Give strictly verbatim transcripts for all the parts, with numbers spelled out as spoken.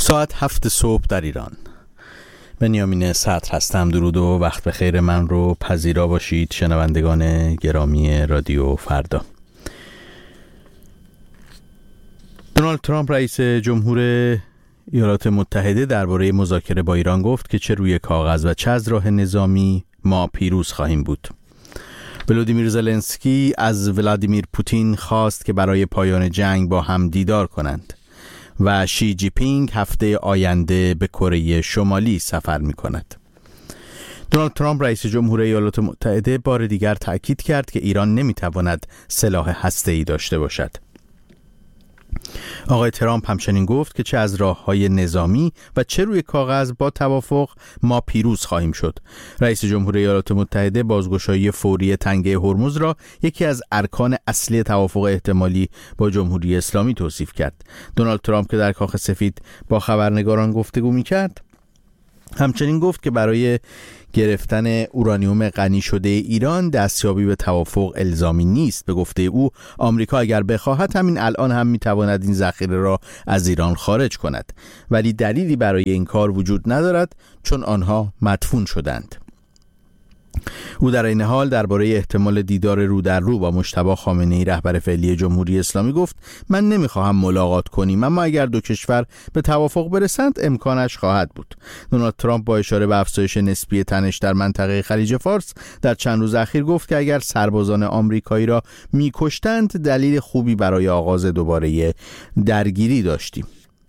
ساعت هفت صبح در ایران. بنیامین صدر هستم. درود و وقت بخیر من رو پذیرا باشید شنوندگان گرامی رادیو فردا. دونالد ترامپ رئیس جمهور ایالات متحده درباره مذاکره با ایران گفت که چه روی کاغذ و چه از راه نظامی ما پیروز خواهیم بود. ولودیمیر زلنسکی از ولادیمیر پوتین خواست که برای پایان جنگ با هم دیدار کنند و شی جی پینگ هفته آینده به کره شمالی سفر می کند. دونالد ترامپ رئیس جمهور ایالات متحده بار دیگر تأکید کرد که ایران نمی تواند سلاح هسته‌ای داشته باشد. آقای ترامپ همچنین گفت که چه از راه‌های نظامی و چه روی کاغذ با توافق ما پیروز خواهیم شد. رئیس جمهور ایالات متحده بازگشایی فوری تنگه هرمز را یکی از ارکان اصلی توافق احتمالی با جمهوری اسلامی توصیف کرد. دونالد ترامپ که در کاخ سفید با خبرنگاران گفتگو می‌کرد، همچنین گفت که برای گرفتن اورانیوم غنی شده ایران دستیابی به توافق الزامی نیست. به گفته او آمریکا اگر بخواهد همین الان هم میتواند این ذخیره را از ایران خارج کند، ولی دلیلی برای این کار وجود ندارد چون آنها مدفون شدند. او در این حال درباره احتمال دیدار رو در رو با مجتبی خامنه‌ای رهبر فعلی جمهوری اسلامی گفت من نمیخواهم ملاقات کنیم، اما اگر دو کشور به توافق برسند امکانش خواهد بود. دونالد ترامپ با اشاره به افزایش نسبی تنش در منطقه خلیج فارس در چند روز اخیر گفت که اگر سربازان آمریکایی را میکشتند دلیل خوبی برای آغاز دوباره درگیری داشتیم.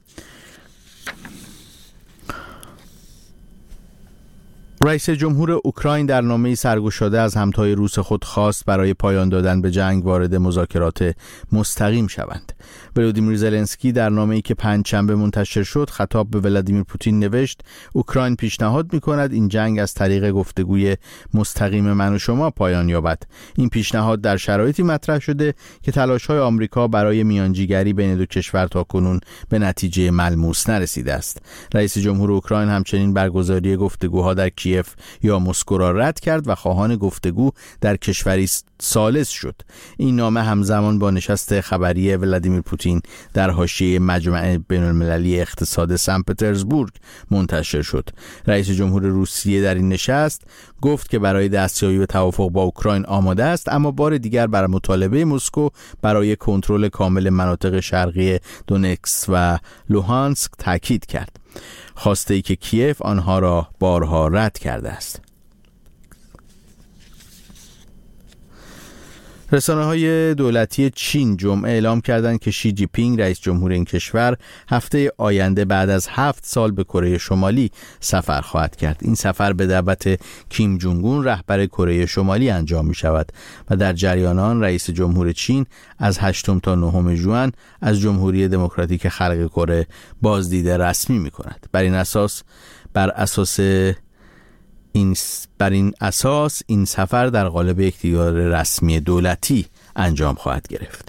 رئیس جمهور اوکراین در نامه‌ای سرگشاده از همتای روس خود خواست برای پایان دادن به جنگ وارد مذاکرات مستقیم شوند. ولودیمیر زلنسکی در نامه‌ای که پنجشنبه منتشر شد خطاب به ولادیمیر پوتین نوشت اوکراین پیشنهاد می‌کند این جنگ از طریق گفتگوی مستقیم من و شما پایان یابد. این پیشنهاد در شرایطی مطرح شده که تلاش‌های آمریکا برای میانجیگری بین دو کشور تاکنون به نتیجه ملموس نرسیده است. رئیس جمهور اوکراین همچنین برگزاری گفتگوها در کیف یا مسکو را رد کرد و خواهان گفتگو در کشوری ثالث شد. این نامه همزمان با نشست خبری ولادیمیر پوتین در حاشیه مجمع بین‌المللی اقتصاد سن پترزبورگ منتشر شد. رئیس جمهور روسیه در این نشست گفت که برای دستیابی به توافق با اوکراین آماده است، اما بار دیگر بر مطالبه مسکو برای کنترل کامل مناطق شرقی دونتسک و لوهانسک تاکید کرد، خواسته ای که کیف آنها را بارها رد کرده است. رسانه‌های دولتی چین جمعه اعلام کردند که شی جی پینگ رئیس جمهور این کشور هفته آینده بعد از هفت سال به کره شمالی سفر خواهد کرد. این سفر به دعوت کیم جونگ اون رهبر کره شمالی انجام می شود و در جریان آن رئیس جمهور چین از هشتم تا نهم ژوئن از جمهوری دموکراتیک خلق کره بازدید رسمی می کند. بر این اساس بر اساس این بر این اساس این سفر در قالب یک دیدار رسمی دولتی انجام خواهد گرفت.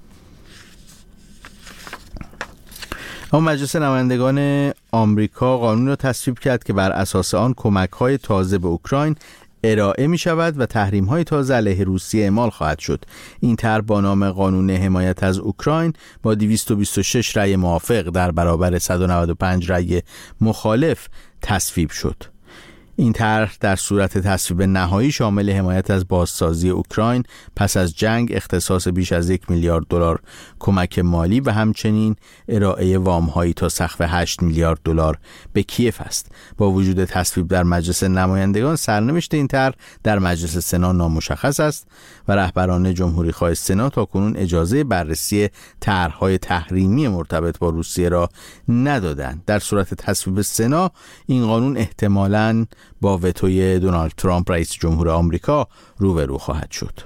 اما مجلس نمایندگان آمریکا قانون را تصویب کرد که بر اساس آن کمک‌های تازه به اوکراین ارائه می شود و تحریم‌های تازه علیه روسیه اعمال خواهد شد. این طرح با نام قانون حمایت از اوکراین با دویست و بیست و شش رأی موافق در برابر صد و نود و پنج رأی مخالف تصویب شد. این طرح در صورت تصویب نهایی شامل حمایت از بازسازی اوکراین پس از جنگ، اختصاص بیش از یک میلیارد دلار کمک مالی و همچنین ارائه وام‌هایی تا سقف هشت میلیارد دلار به کیف است. با وجود تصویب در مجلس نمایندگان، سرنوشت این طرح در مجلس سنا نامشخص است و رهبران جمهوری‌خواه سنا تاکنون اجازه بررسی طرح‌های تحریمی مرتبط با روسیه را ندادند. در صورت تصویب سنا، این قانون احتمالاً با وتوی دونالد ترامپ رئیس جمهور آمریکا روبرو خواهد شد.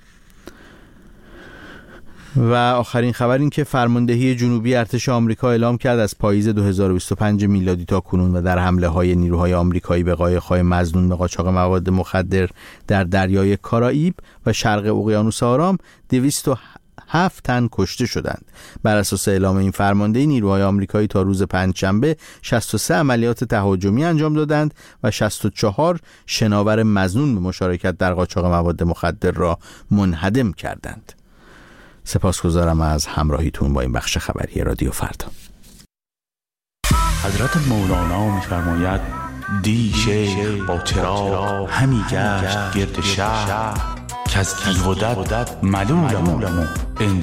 و آخرین خبر این که فرماندهی جنوبی ارتش آمریکا اعلام کرد از پاییز دو هزار و بیست و پنج میلادی تا کنون و در حمله های نیروهای آمریکایی به قایق‌های مظنون به قاچاق مواد مخدر در دریای کارائیب و شرق اقیانوس آرام دویست و هفت تن کشته شدند. بر اساس اعلام این فرماندهی نیروهای آمریکایی تا روز پنجشنبه شصت و سه عملیات تهاجمی انجام دادند و شصت و چهار شناور مظنون به مشارکت در قاچاق مواد مخدر را منهدم کردند. سپاسگزارم از همراهیتون با این بخش خبری رادیو فردا. حضرت مولانا می‌فرماید دی شیخ با چراغ همی گشت گرد شهر که از تیغ و دد ملولم